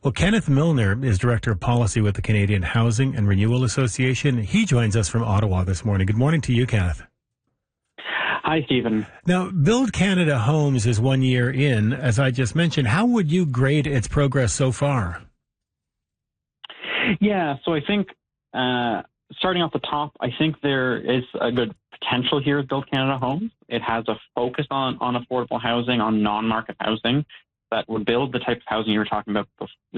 Well, Kenneth Milner is Director of Policy with the Canadian Housing and Renewal Association. He joins us from Ottawa this morning. Good morning to you, Kenneth. Hi, Stephen. Now, Build Canada Homes is 1 year in, as I just mentioned. How would you grade its progress so far? Yeah, so I think starting off the top, I think there is a good potential here at Build Canada Homes. It has a focus on affordable housing, on non-market housing that would build the type of housing you were talking about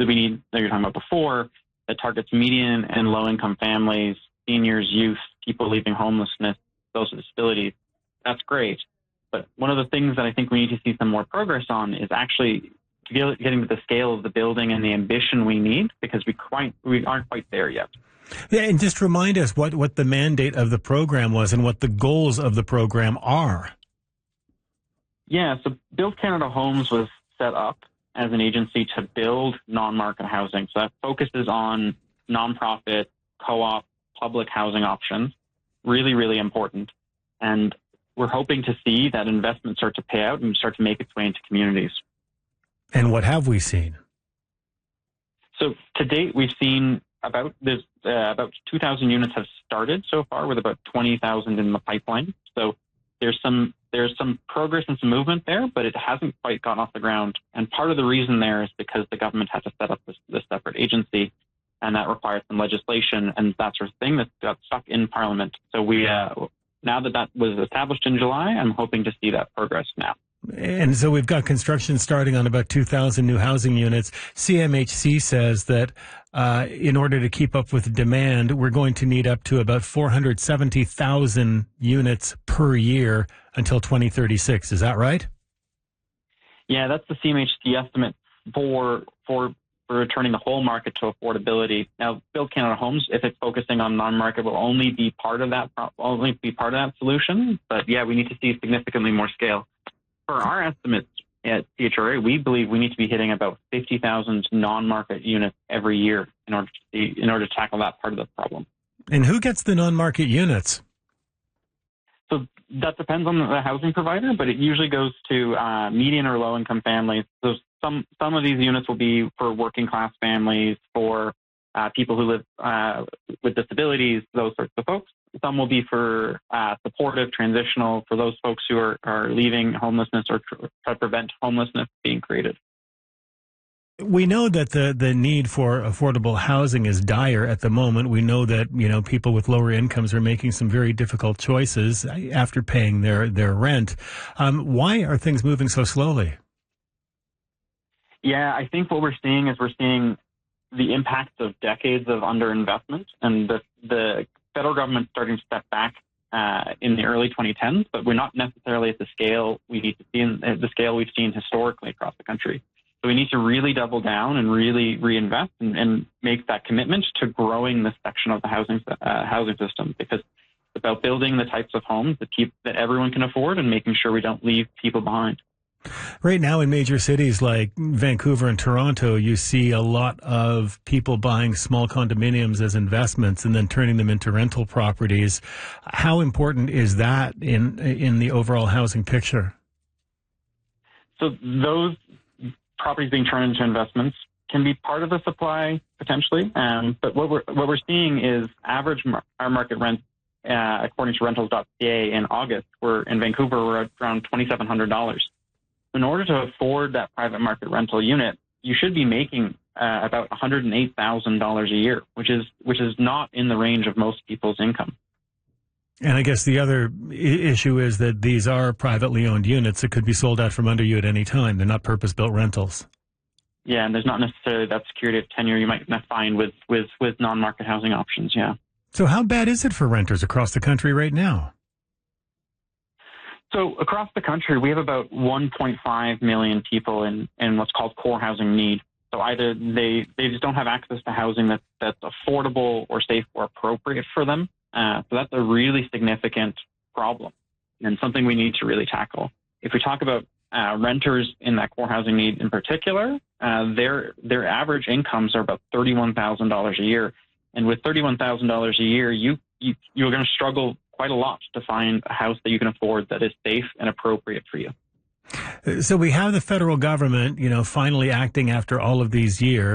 before, that targets median and low-income families, seniors, youth, people leaving homelessness, those with disabilities. That's great. But one of the things that I think we need to see some more progress on is actually getting to the scale of the building and the ambition we need, because we aren't quite there yet. Yeah, and just remind us what the mandate of the program was and what the goals of the program are. Yeah, so Build Canada Homes was set up as an agency to build non-market housing. So that focuses on nonprofit, co-op, public housing options. Really, really important. And we're hoping to see that investment start to pay out and start to make its way into communities. And what have we seen? So to date, we've seen about 2,000 units have started so far, with about 20,000 in the pipeline. So there's some progress and some movement there, but it hasn't quite gotten off the ground. And part of the reason there is because the government had to set up this separate agency, and that required some legislation and that sort of thing that got stuck in Parliament. So we now that was established in July, I'm hoping to see that progress now. And so we've got construction starting on about 2,000 new housing units. CMHC says that in order to keep up with demand, we're going to need up to about 470,000 units per year until 2036. Is that right? Yeah, that's the CMHC estimate for returning the whole market to affordability. Now, Build Canada Homes, if it's focusing on non-market, will only be part of that solution. But yeah, we need to see significantly more scale. For our estimates at CHRA, we believe we need to be hitting about 50,000 non-market units every year in order to tackle that part of the problem. And who gets the non-market units? So that depends on the housing provider, but it usually goes to median or low-income families. So some of these units will be for working-class families, for people who live with disabilities, those sorts of folks. Some will be for supportive, transitional, for those folks who are leaving homelessness or try to prevent homelessness being created. We know that the need for affordable housing is dire at the moment. We know that, people with lower incomes are making some very difficult choices after paying their rent. Why are things moving so slowly? Yeah, I think what we're seeing is the impacts of decades of underinvestment, and the federal government starting to step back in the early 2010s, but we're not necessarily at the scale we need to see, the scale we've seen historically across the country. So we need to really double down and really reinvest and make that commitment to growing this section of the housing system, because it's about building the types of homes that everyone can afford and making sure we don't leave people behind. Right now in major cities like Vancouver and Toronto, you see a lot of people buying small condominiums as investments and then turning them into rental properties. How important is that in the overall housing picture? So those properties being turned into investments can be part of the supply potentially, but what we're seeing is our market rents, according to rentals.ca in August, in Vancouver we're at around $2,700. In order to afford that private market rental unit, you should be making about $108,000 a year, which is not in the range of most people's income. And I guess the other issue is that these are privately owned units that could be sold out from under you at any time. They're not purpose-built rentals. Yeah, and there's not necessarily that security of tenure you might find with non-market housing options, yeah. So how bad is it for renters across the country right now? So across the country, we have about 1.5 million people in what's called core housing need. So either they just don't have access to housing that's affordable or safe or appropriate for them. So that's a really significant problem and something we need to really tackle. If we talk about renters in that core housing need in particular, their average incomes are about $31,000 a year. And with $31,000 a year, you're going to struggle quite a lot to find a house that you can afford that is safe and appropriate for you. So we have the federal government, finally acting after all of these years.